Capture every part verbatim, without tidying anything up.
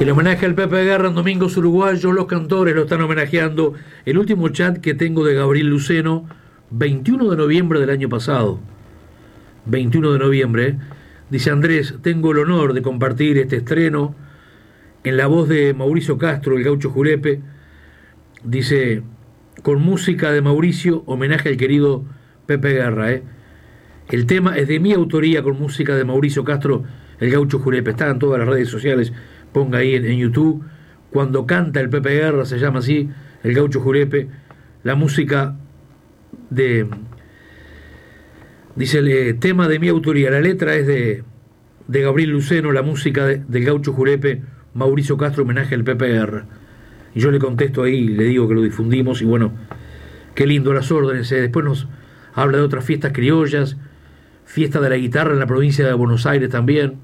El homenaje al Pepe Guerra en Domingos Uruguayos, los cantores lo están homenajeando. El último chat que tengo de Gabriel Luceno, veintiuno de noviembre del año pasado. veintiuno de noviembre. ¿eh? Dice Andrés, tengo el honor de compartir este estreno en la voz de Mauricio Castro, el gaucho Julepe. Dice, con música de Mauricio, homenaje al querido Pepe Guerra. ¿eh? El tema es de mi autoría con música de Mauricio Castro, el gaucho Julepe. Está en todas las redes sociales. Ponga ahí en, en YouTube. Cuando canta el Pepe Guerra, se llama así, el gaucho Julepe. La música de... Dice el eh, tema de mi autoría. La letra es de, de Gabriel Luceno, la música de, del gaucho Julepe, Mauricio Castro, homenaje al Pepe Guerra. Y yo le contesto ahí, le digo que lo difundimos. Y bueno, qué lindo las órdenes. ¿eh? Después nos habla de otras fiestas criollas, fiesta de la guitarra en la provincia de Buenos Aires también.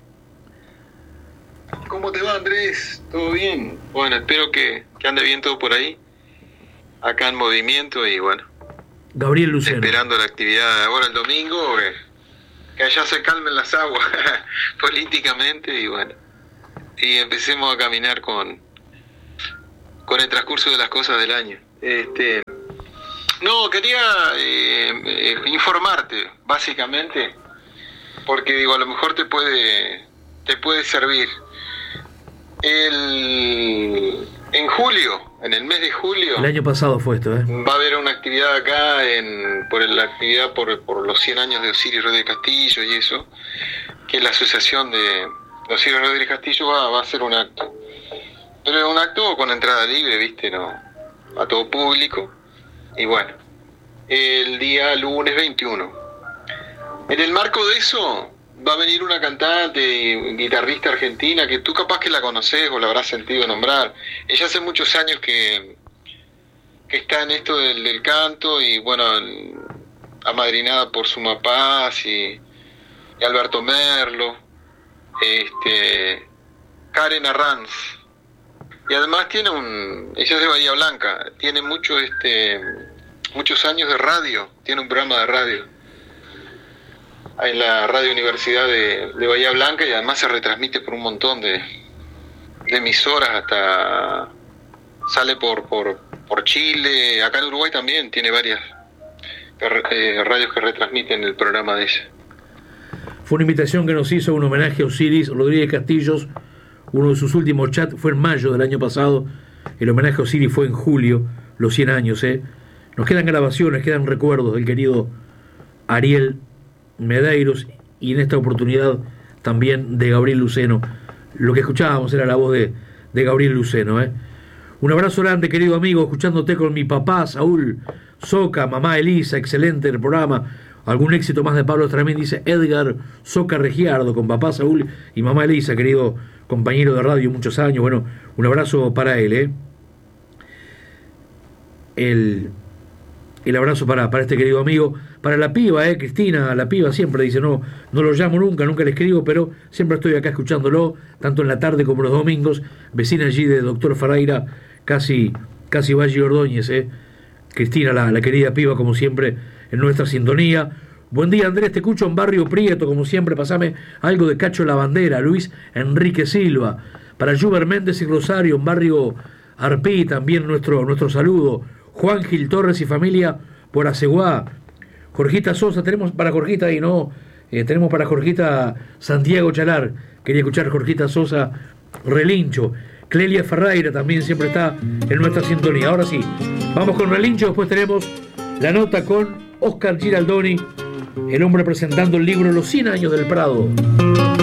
¿Cómo te va, Andrés? ¿Todo bien? Bueno, espero que, que ande bien todo por ahí. Acá en movimiento y bueno. Gabriel Luceno. Esperando la actividad ahora el domingo, que, que allá se calmen las aguas políticamente y bueno. Y empecemos a caminar con, con el transcurso de las cosas del año. Este, no, quería eh, eh, informarte, básicamente, porque digo, a lo mejor te puede, te puede servir. El, en julio, en el mes de julio... El año pasado fue esto, ¿eh? Va a haber una actividad acá, en, por la actividad por, por los cien años de Osiris Rodríguez Castillo y eso, que la asociación de Osiris Rodríguez Castillo va, va a hacer un acto. Pero es un acto con entrada libre, ¿viste? No, a todo público. Y bueno, el día lunes veintiuno. En el marco de eso... va a venir una cantante y guitarrista argentina que tú capaz que la conoces o la habrás sentido nombrar. Ella hace muchos años que, que está en esto del, del canto y bueno, amadrinada por Suma Paz y, y Alberto Merlo, este, Karen Arranz. Y además tiene un, ella es de Bahía Blanca, tiene mucho, este, muchos años de radio, tiene un programa de radio en la Radio Universidad de, de Bahía Blanca y además se retransmite por un montón de, de emisoras, hasta sale por, por, por Chile, acá en Uruguay también tiene varias eh, radios que retransmiten el programa de ella. Fue una invitación que nos hizo un homenaje a Osiris Rodríguez Castillos. Uno de sus últimos chats fue en mayo del año pasado. El homenaje a Osiris fue en julio, los cien años. ¿eh? Nos quedan grabaciones, quedan recuerdos del querido Ariel Medeiros y en esta oportunidad también de Gabriel Luceno. Lo que escuchábamos era la voz de, de Gabriel Luceno. ¿eh? Un abrazo grande, querido amigo, escuchándote con mi papá Saúl Soca, mamá Elisa, excelente el programa. Algún éxito más de Pablo Estramín, dice Edgar Soca Regiardo, con papá Saúl y mamá Elisa, querido compañero de radio muchos años. Bueno, un abrazo para él. ¿eh? El... El abrazo para, para este querido amigo, para la piba, eh, Cristina, la piba siempre dice, no, no lo llamo nunca, nunca le escribo, pero siempre estoy acá escuchándolo, tanto en la tarde como los domingos, vecina allí de Doctor Ferreira, casi, casi Valle Ordóñez, eh. Cristina, la, la querida piba, como siempre, en nuestra sintonía. Buen día, Andrés, te escucho en Barrio Prieto, como siempre, pasame algo de Cacho La Bandera, Luis Enrique Silva, para Juber Méndez y Rosario, en Barrio Arpí, también nuestro, nuestro saludo. Juan Gil Torres y familia por Aceguá. Jorgita Sosa, tenemos para Jorgita ahí, ¿no? Eh, tenemos para Jorgita Santiago Chalar. Quería escuchar Jorgita Sosa Relincho. Clelia Ferreira también siempre está en nuestra sintonía. Ahora sí, vamos con Relincho. Después tenemos la nota con Oscar Giraldoni, el hombre presentando el libro Los cien años del Prado.